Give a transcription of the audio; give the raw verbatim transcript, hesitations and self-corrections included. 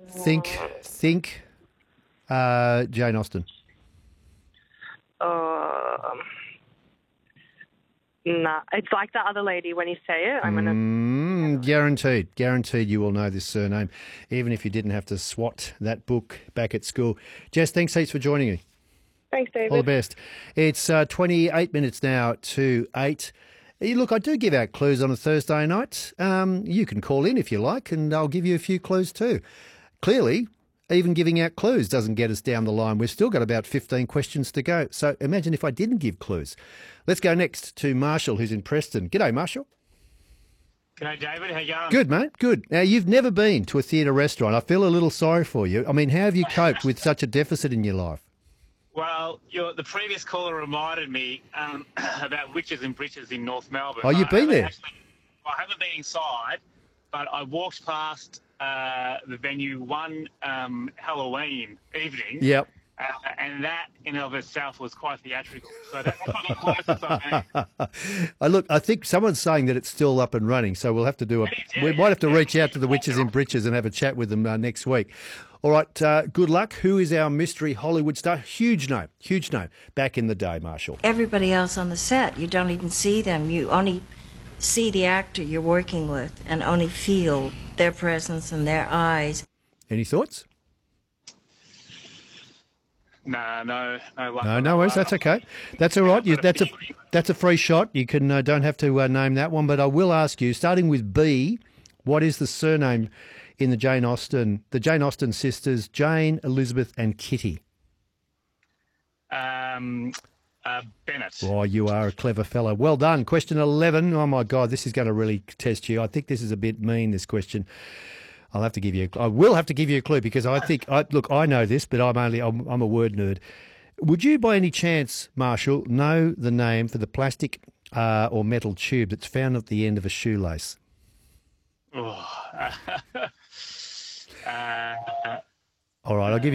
Think, think, uh, Jane Austen. Um, nah, it's like the other lady when you say it. I'm gonna. Mm, guaranteed, guaranteed you will know this surname, even if you didn't have to swat that book back at school. Jess, thanks heaps for joining me. Thanks, David. All the best. It's uh, twenty-eight minutes now to eight. Hey, look, I do give out clues on a Thursday night. Um, you can call in if you like, and I'll give you a few clues too. Clearly, even giving out clues doesn't get us down the line. We've still got about fifteen questions to go. So imagine if I didn't give clues. Let's go next to Marshall, who's in Preston. G'day, Marshall. G'day, David. How you going? Good, mate. Good. Now, you've never been to a theatre restaurant. I feel a little sorry for you. I mean, how have you coped with such a deficit in your life? Well, your, the previous caller reminded me um, about Witches and Britches in North Melbourne. Oh, you've I been there? Actually, I haven't been inside, but I walked past uh, the venue one um, Halloween evening. Yep. Uh, and that in and of itself was quite theatrical. So that's probably the closest I've been. I look, I think someone's saying that it's still up and running, so we'll have to do a. It is, yeah, we yeah, might have to yeah. reach out to the Witches in Britches and have a chat with them uh, next week. All right, uh, good luck. Who is our mystery Hollywood star? Huge name, huge name. Back in the day, Marshall. Everybody else on the set, you don't even see them. You only see the actor you're working with and only feel their presence and their eyes. Any thoughts? No, no, no. luck No, on no that worries. one. That's okay. That's all right. You, But that's a officially- that's a free shot. You can uh, don't have to uh, name that one, but I will ask you. Starting with B, what is the surname in the Jane Austen, the Jane Austen sisters, Jane, Elizabeth, and Kitty? Um, uh, Bennett. Oh, you are a clever fellow. Well done. Question eleven. Oh, my God, this is going to really test you. I think this is a bit mean, this question. I'll have to give you, a, I will have to give you a clue because I think, I, look, I know this, but I'm only, I'm, I'm a word nerd. Would you by any chance, Marshall, know the name for the plastic uh, or metal tube that's found at the end of a shoelace? Oh. uh, All right, I'll give you